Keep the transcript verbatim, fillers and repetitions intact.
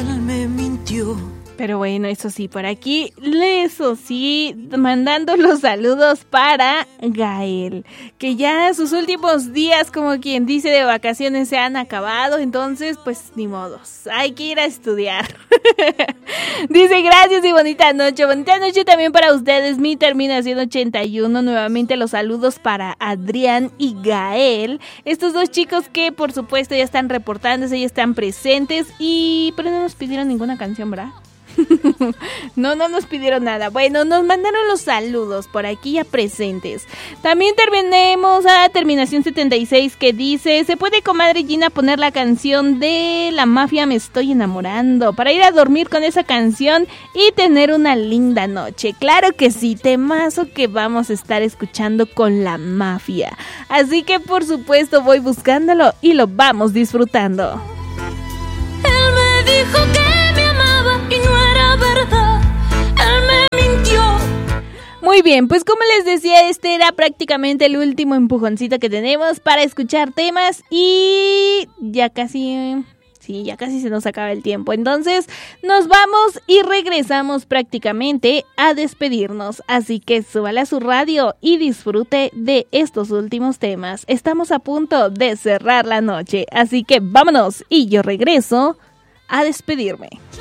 él me mintió. Pero bueno, eso sí, por aquí, eso sí, mandando los saludos para Gael, que ya sus últimos días, como quien dice, de vacaciones se han acabado, entonces pues ni modos, hay que ir a estudiar. Dice gracias y bonita noche, bonita noche también para ustedes, mi terminación ochenta y uno, nuevamente los saludos para Adrián y Gael, estos dos chicos que por supuesto ya están reportándose, ya están presentes, y pero no nos pidieron ninguna canción, ¿verdad? No, no nos pidieron nada. Bueno, nos mandaron los saludos por aquí ya presentes. También terminemos a terminación setenta y seis que dice: ¿se puede, comadre Gina, poner la canción de La Mafia Me Estoy Enamorando para ir a dormir con esa canción y tener una linda noche? Claro que sí, temazo que vamos a estar escuchando con La Mafia. Así que por supuesto voy buscándolo y lo vamos disfrutando. Él me dijo que y no era verdad, él me mintió. Muy bien, pues como les decía, este era prácticamente el último empujoncito que tenemos para escuchar temas y ya casi, sí, ya casi se nos acaba el tiempo. Entonces nos vamos y regresamos prácticamente a despedirnos. Así que súbale a su radio y disfrute de estos últimos temas. Estamos a punto de cerrar la noche, así que vámonos y yo regreso a despedirme.